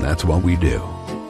That's what we do.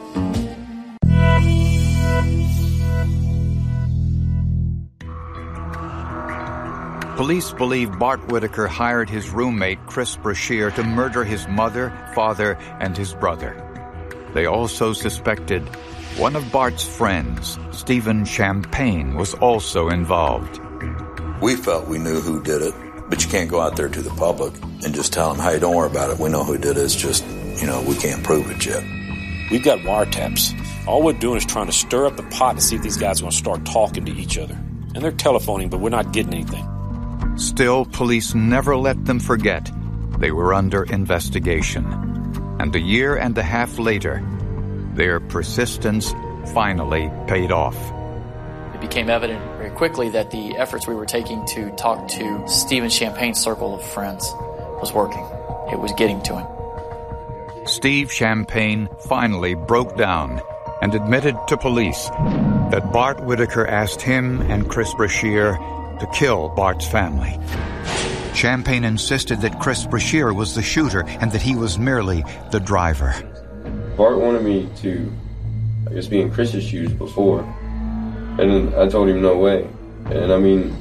Police believe Bart Whitaker hired his roommate, Chris Brashear, to murder his mother, father, and his brother. They also suspected one of Bart's friends, Stephen Champagne, was also involved. We felt we knew who did it, but you can't go out there to the public and just tell them, hey, don't worry about it. We know who did it. It's just, we can't prove it yet. We've got wiretaps. All we're doing is trying to stir up the pot to see if these guys are going to start talking to each other. And they're telephoning, but we're not getting anything. Still, police never let them forget they were under investigation. And a year and a half later, their persistence finally paid off. It became evident very quickly that the efforts we were taking to talk to Stephen Champagne's circle of friends was working. It was getting to him. Steve Champagne finally broke down and admitted to police that Bart Whitaker asked him and Chris Brashear to kill Bart's family. Champagne insisted that Chris Brashear was the shooter and that he was merely the driver. Bart wanted me to, be in Chris's shoes before. And I told him no way. And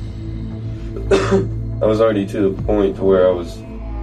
I was already to the point to where I was,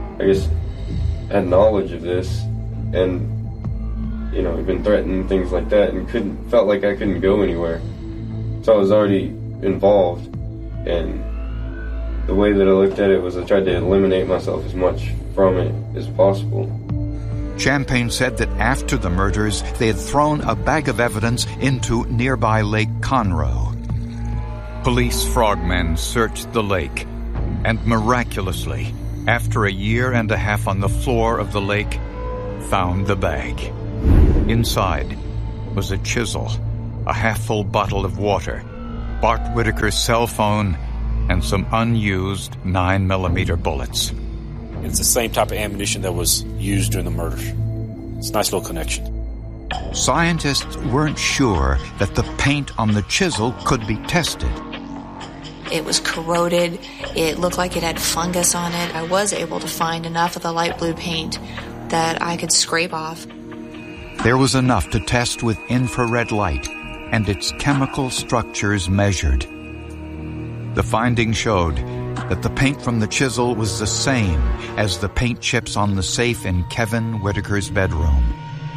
had knowledge of this and, had been threatened and things like that and felt like I couldn't go anywhere. So I was already involved. And the way that I looked at it was I tried to eliminate myself as much from it as possible. Champagne said that after the murders, they had thrown a bag of evidence into nearby Lake Conroe. Police frogmen searched the lake, and miraculously, after a year and a half on the floor of the lake, found the bag. Inside was a chisel, a half-full bottle of water, Bart Whitaker's cell phone, and some unused 9mm bullets. It's the same type of ammunition that was used during the murders. It's a nice little connection. Scientists weren't sure that the paint on the chisel could be tested. It was corroded. It looked like it had fungus on it. I was able to find enough of the light blue paint that I could scrape off. There was enough to test with infrared light and its chemical structures measured. The findings showed that the paint from the chisel was the same as the paint chips on the safe in Kevin Whitaker's bedroom.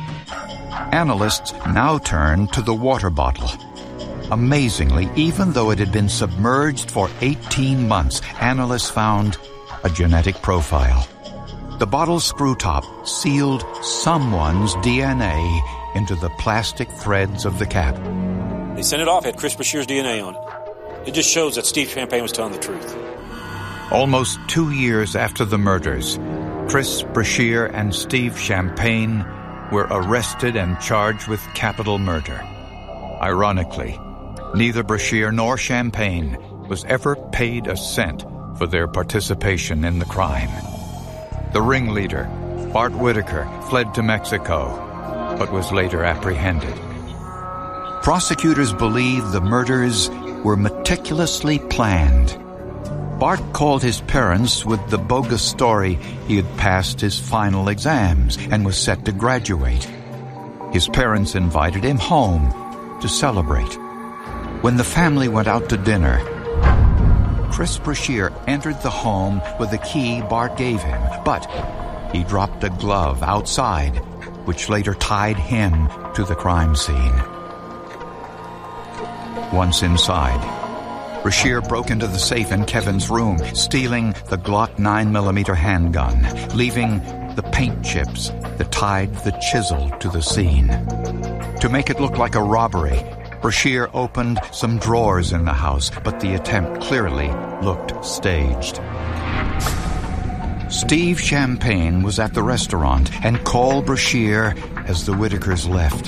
Analysts now turned to the water bottle. Amazingly, even though it had been submerged for 18 months, analysts found a genetic profile. The bottle's screw top sealed someone's DNA into the plastic threads of the cap. They sent it off, had Chris Brashear's DNA on it. It just shows that Steve Champagne was telling the truth. Almost 2 years after the murders, Chris Brashear and Steve Champagne were arrested and charged with capital murder. Ironically, neither Brashear nor Champagne was ever paid a cent for their participation in the crime. The ringleader, Bart Whitaker, fled to Mexico, but was later apprehended. Prosecutors believe the murders were meticulously planned. Bart called his parents with the bogus story he had passed his final exams and was set to graduate. His parents invited him home to celebrate. When the family went out to dinner, Chris Brashear entered the home with a key Bart gave him, but he dropped a glove outside, which later tied him to the crime scene. Once inside, Brashear broke into the safe in Kevin's room, stealing the Glock 9mm handgun, leaving the paint chips that tied the chisel to the scene. To make it look like a robbery, Brashear opened some drawers in the house, but the attempt clearly looked staged. Steve Champagne was at the restaurant and called Brashear as the Whitakers left.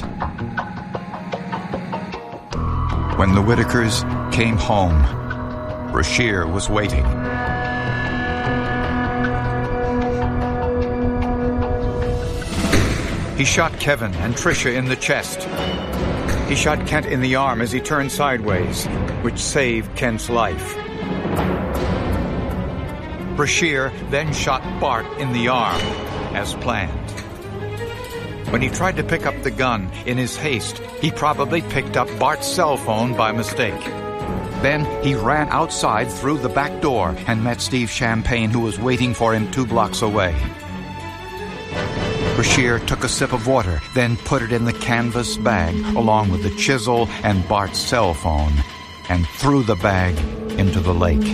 When the Whitakers came home, Brashear was waiting. He shot Kevin and Tricia in the chest. He shot Kent in the arm as he turned sideways, which saved Kent's life. Brashear then shot Bart in the arm, as planned. When he tried to pick up the gun in his haste, he probably picked up Bart's cell phone by mistake. Then he ran outside through the back door and met Steve Champagne, who was waiting for him 2 blocks away. Brashear took a sip of water, then put it in the canvas bag, along with the chisel and Bart's cell phone, and threw the bag into the lake.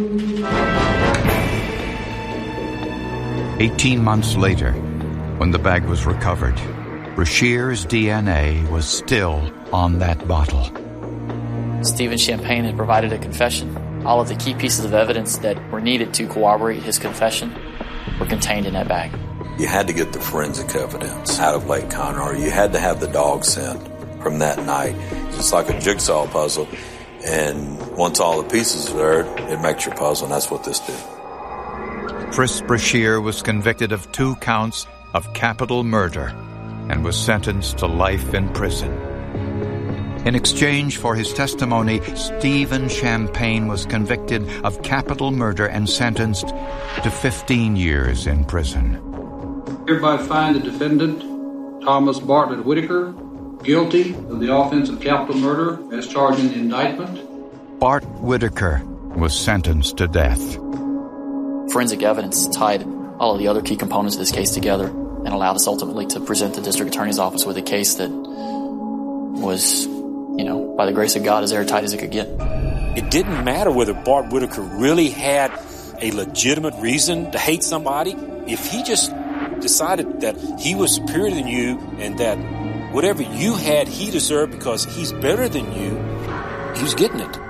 18 months later, when the bag was recovered, Brashear's DNA was still on that bottle. Stephen Champagne had provided a confession. All of the key pieces of evidence that were needed to corroborate his confession were contained in that bag. You had to get the forensic evidence out of Lake Conroe. You had to have the dog scent from that night. It's like a jigsaw puzzle, and once all the pieces are there, it makes your puzzle, and that's what this did. Chris Brashear was convicted of 2 counts of capital murder and was sentenced to life in prison. In exchange for his testimony, Stephen Champagne was convicted of capital murder and sentenced to 15 years in prison. Hereby find the defendant, Thomas Bartlett Whitaker, guilty of the offense of capital murder as charged in the indictment. Bart Whitaker was sentenced to death. Forensic evidence tied all of the other key components of this case together and allowed us ultimately to present the district attorney's office with a case that was, by the grace of God, as airtight as it could get. It didn't matter whether Bart Whitaker really had a legitimate reason to hate somebody. If he just decided that he was superior than you and that whatever you had, he deserved because he's better than you, he was getting it.